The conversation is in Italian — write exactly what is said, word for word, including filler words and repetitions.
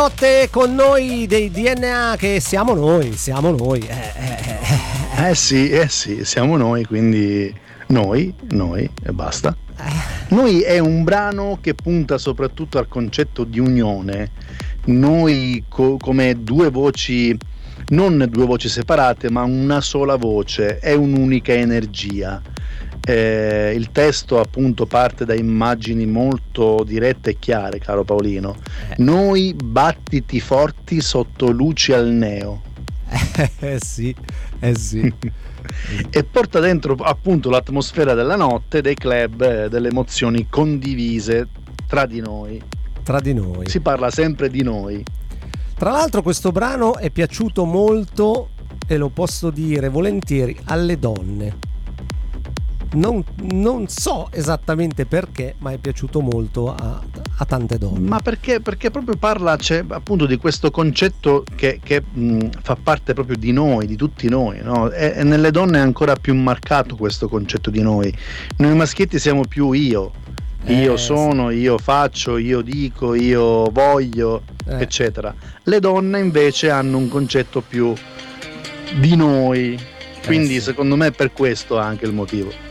Notte con noi dei D N A, che siamo noi, siamo noi. Eh, eh, eh. eh sì, eh sì, siamo noi, quindi noi, noi e basta. Eh. Noi è un brano che punta soprattutto al concetto di unione. Noi co- come due voci, non due voci separate, ma una sola voce, è un'unica energia. Eh, il testo appunto parte da immagini molto dirette e chiare, caro Paolino. Eh. Noi battiti forti sotto luci al neo. Eh sì, eh sì. E porta dentro appunto l'atmosfera della notte, dei club, delle emozioni condivise tra di noi. Tra di noi. Si parla sempre di noi. Tra l'altro questo brano è piaciuto molto, e lo posso dire volentieri, alle donne. Non, non so esattamente perché, ma è piaciuto molto a, a tante donne. Ma perché? Perché proprio parla, c'è, appunto, di questo concetto che, che mh, fa parte proprio di noi, di tutti noi, no? E, e nelle donne è ancora più marcato questo concetto di noi. Noi maschietti siamo più io. Io eh, sono, sì. Io faccio, io dico, io voglio, eh. eccetera. Le donne invece hanno un concetto più di noi. Quindi eh, sì. secondo me è per questo anche il motivo.